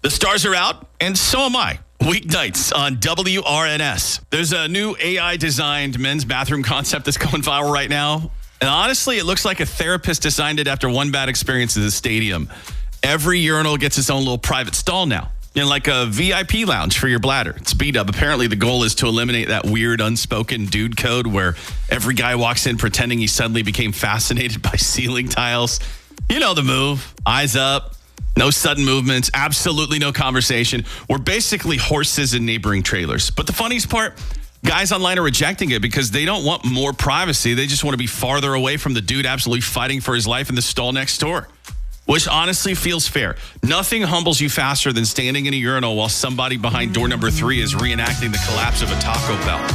The stars are out, and so am I. Weeknights on WRNS. There's a new AI-designed men's bathroom concept that's going viral right now. And honestly, it looks like a therapist designed it after one bad experience at the stadium. Every urinal gets its own little private stall now. Like a VIP lounge for your bladder. It's B-Dub. Apparently, the goal is to eliminate that weird unspoken dude code where every guy walks in pretending he suddenly became fascinated by ceiling tiles. You know the move. Eyes up. No sudden movements, absolutely no conversation. We're basically horses in neighboring trailers. But the funniest part, guys online are rejecting it because they don't want more privacy. They just want to be farther away from the dude absolutely fighting for his life in the stall next door, which honestly feels fair. Nothing humbles you faster than standing in a urinal while somebody behind door number 3 is reenacting the collapse of a Taco Bell.